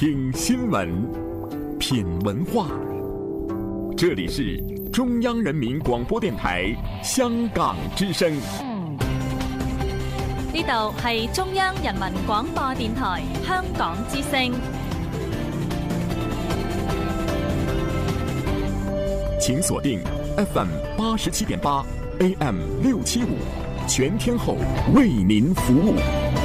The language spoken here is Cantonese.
听新闻，品文化。这里是中央人民廣播電台香港之聲。 呢度係中央人民廣播電台香港之聲。 請鎖定 FM 87.8 AM 675，全天候為您服務。